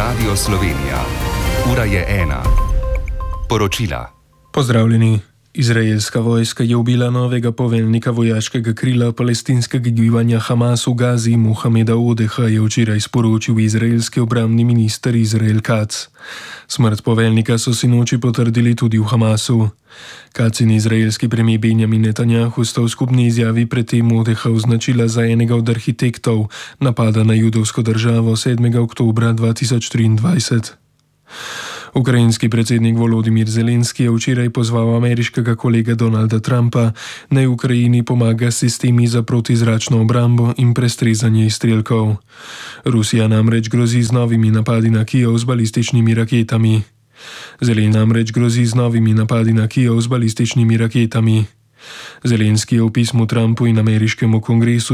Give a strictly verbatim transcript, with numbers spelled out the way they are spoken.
Radio Slovenija. Ura je ena. Poročila. Pozdravljeni. Izraelska vojska je ubila novega poveljnika vojaškega krila palestinskega gibanja Hamas v Gazi, Mohameda Odeha, je včeraj sporočil izraelski obrambni minister Izrael Katz. Smrt poveljnika so sinoči potrdili tudi v Hamasu. Katz in izraelski premijer Benjamin Netanjahu sta v skupni izjavi predtem Odeha označila za enega od arhitektov napada na judovsko državo sedmega oktobra dva tisoč triindvajset. Ukrajinski predsednik Volodimir Zelenski je včeraj pozval ameriškega kolega Donalda Trumpa, naj Ukrajini pomaga s sistemi za protizračno obrambo in prestrezanje izstrelkov. Rusija namreč grozi z novimi napadi na Kijev z balističnimi raketami. Zelenski namreč grozi z novimi napadi na Kijev z balističnimi raketami. Zelenski je v pismu Trumpu in ameriškemu kongresu